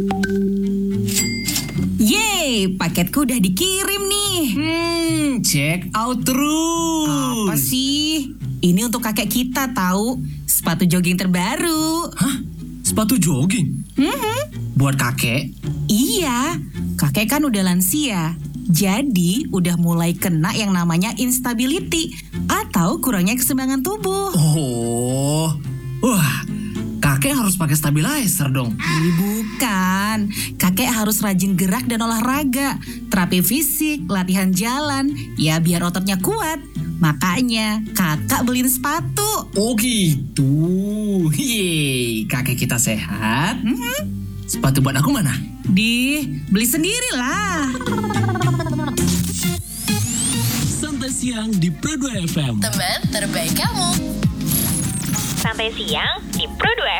Yeay, paketku udah dikirim nih. Check out terus. Apa sih? Ini untuk kakek kita tahu, sepatu jogging terbaru. Hah? Sepatu jogging? Buat kakek? Iya, kakek kan udah lansia. Jadi udah mulai kena yang namanya instability atau kurangnya keseimbangan tubuh. Oh, wah, kakek harus pakai stabilizer dong. Bukan, kakek harus rajin gerak dan olahraga, terapi fisik, latihan jalan, ya biar ototnya kuat. Makanya kakak beliin sepatu. Oh gitu. Yeay, kakek kita sehat. Sepatu buat aku mana? Beli sendirilah. Santai siang di Pro 2 FM. Teman terbaik kamu. Santai siang di Pro 2